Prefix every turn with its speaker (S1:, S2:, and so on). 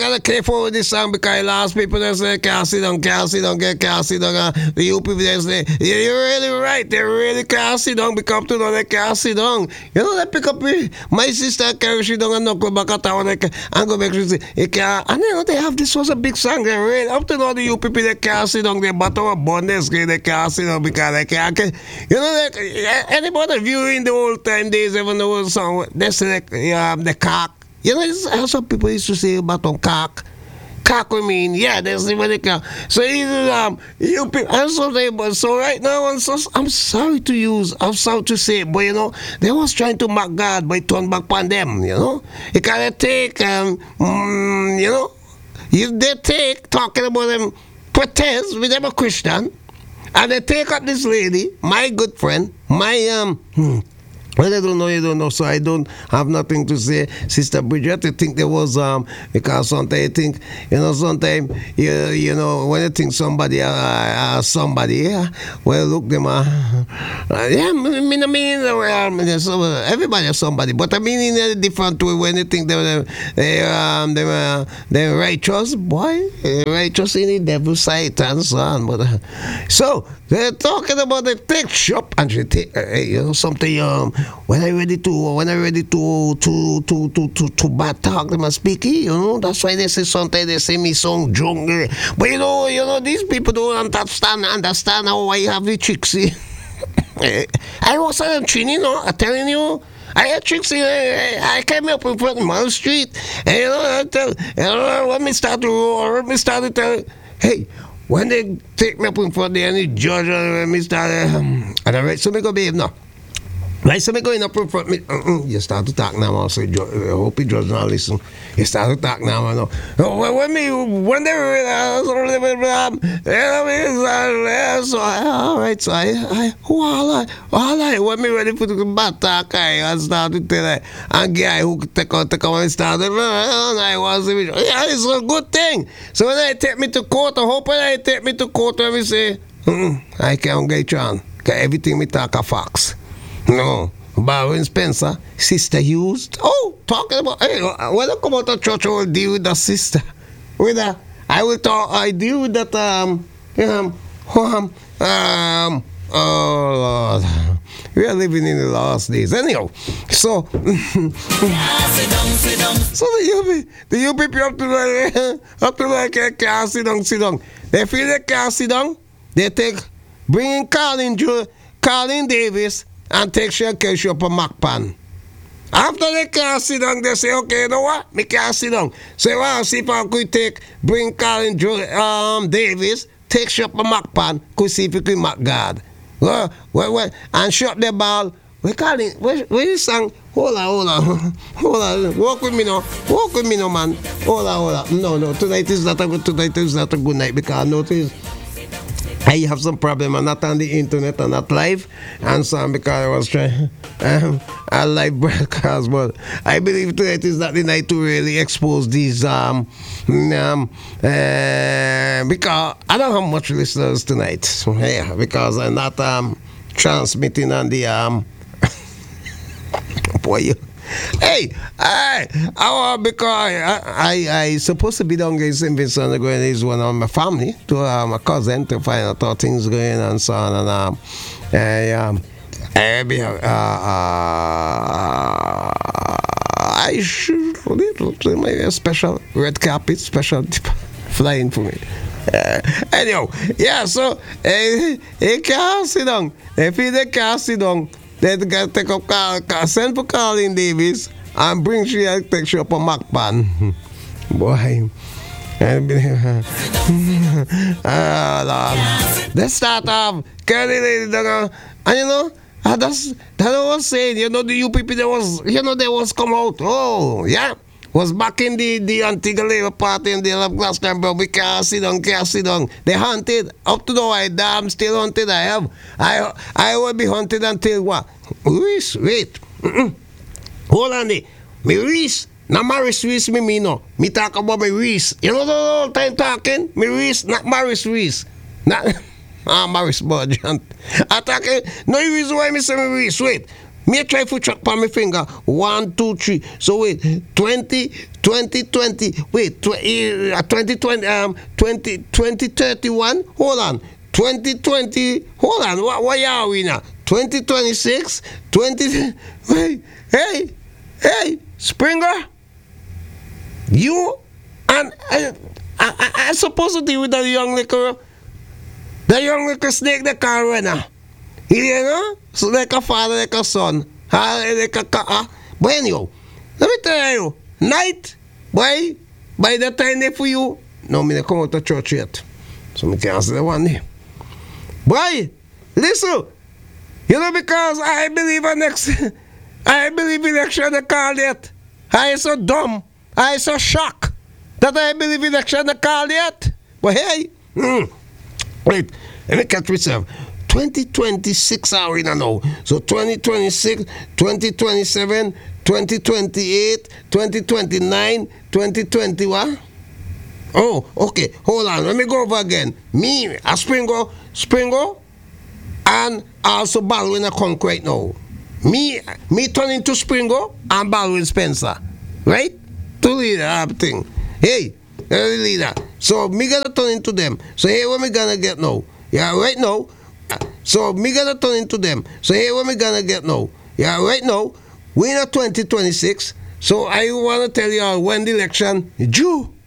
S1: gotta careful with this song because last people that say can't sit down, can't sit down, can't sit down. The you people that say, yeah, you're really right, they really can't sit down because to know they can't sit down. You know, they pick up my sister carry she down and knuckle back at town and go back to say, you can't. And you know, they have this was a big song. They really up to know the you people that can't sit down, they bottom of bonus, they can't sit down because they can't. You know, anybody viewing the old time days, even the old song, they say the cock. You know, it's how some people used to say about on cock. Cock, I mean, yeah, that's what they call. So, you people, so right now, I'm sorry to use, I'm sorry to say, but you know, they was trying to mock God by turn back on them, you know. You gotta take, you know, they take talking about them, protest with them a Christian, and they take up this lady, my good friend, my, well, I don't know, you don't know, so I don't have nothing to say. Sister Bridget, I think there was, because sometimes I think, you know, sometimes, you know, when you think somebody, yeah, well, look, them, yeah, everybody is somebody, but I mean in a different way when you think they're righteous, boy, righteous in the devil's sight and so on, but, so, they're talking about the tech shop, and she take, you know, something, when I ready to bad talk them and speak, you know, that's why they say sometimes they say me song jungle. But you know, these people don't understand how I have the Trixie. I was on Trini, you know, I'm telling you. I had Trixie, I came up in front of my street, and you know, when me start to roll, me start to tell, hey, when they take me up in front of any judge, and me start, and I read, so me go behave now. Like somebody going up in front of me, you start to talk now, so I hope you judge not listen. You start to talk now, I know. When they realize, so all right, so all right, when me ready for the bad talk, I start to tell that, and guy who take out and started, I was, yeah, it's a good thing. So when I take me to court, I hope when I take me to court, when we say, I can't get you on, because everything me talk a fox. No, Baron Spencer, sister used. Oh, talking about, hey, when I come out of church, I will deal with the sister. With that, I deal with that, oh Lord, we are living in the last days. Anyhow, so, so the people up to like, can't sit down. They feel they can't sit down, they bring in Colin Davis, and take Casey up a Macpan. After they can't sit down, they say, okay, you know what? Me can't sit down. So well, see if I could bring Colin Davis, take up a Macpan, could see if you could Mac God. Well, and shut the ball. We call it, where you sang? Hold on. Walk with me now, man. Hold on. No, tonight is not a good night because I notice I have some problem. I'm not on the internet, I'm not live, and so because I was trying a live broadcast, but I believe tonight is not the night to really expose these because I don't have much listeners tonight. So, yeah, because I'm not transmitting on the boy. Hey, because I supposed to be down in St. Vincent going is one of my family to my cousin to find out how things going and so on I should maybe a special red carpet, special flying for me. Anyhow, yeah. So he can't sit down. If he can't sit down, they got to take up send for Colin Davis and bring she up a Macpan. Boy. Let's start off. And you know, that I was saying, you know, the you people that was come out. Oh, yeah. Was back in the Antigua Labour Party in the Glastonbury, we can't sit down. They hunted. Up to now, I'm still hunted. I will be hunted until what? Reese, wait. Hold on there. Me Reese. Not Maurice Reese, me no. Me talk about me Reese. You know the whole time talking? Me Reese, not Maurice Reese. Not Maurice Burgent. I talking, no reason why me say me Reese. Wait. Me try for track on my finger. 1, 2, 3. So wait, 20, wait, 2020, 2031. Hold on. 2020. Hold on. What year are we now? 2026. 20. Wait, hey, Springer. You and I supposed to deal with that young little snake that can't run now. You know? So like a father, like a son. But anyhow, let me tell you, night, boy, by the time they for you, no, me come out of church yet. So I can't say the one day. Boy, listen, you know, because I believe election they call it. I so dumb, I so shocked that I believe election they call it. But hey, wait, let me catch myself. 2026 are in now. So 2026, 2027, 2028, 2029, 2021. Oh, okay. Hold on. Let me go over again. Me, a Springo, and also Baldwin a conk right now. Me turn into Springo and Baldwin Spencer. Right? To leader thing. Hey, leader. So me gonna turn into them. So hey, what me gonna get now? Yeah, right now. So me gonna turn into them. So hey, what me gonna get now? Yeah, right now, we in 2026. So I wanna tell you all when the election due.